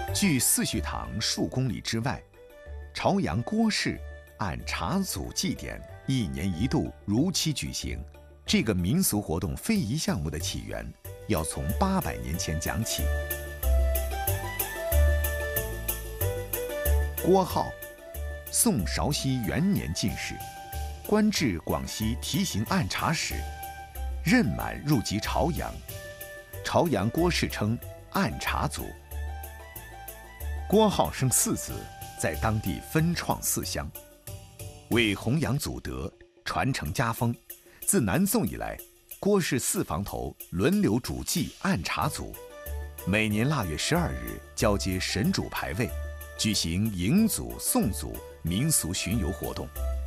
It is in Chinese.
距四绪堂数公里之外，朝阳郭氏按茶祖祭典1年1度如期举行。这个民俗活动非遗项目的起源，要从800年前讲起。郭浩，宋绍熙元年进士，官至广西提刑按察使，任满入籍朝阳。朝阳郭氏称按察族。郭浩生4子，在当地分创4乡，为弘扬祖德、传承家风。自南宋以来，郭氏4房头轮流主祭按察祖，每年腊月12日交接神主牌位，举行迎祖、送祖民俗巡游活动。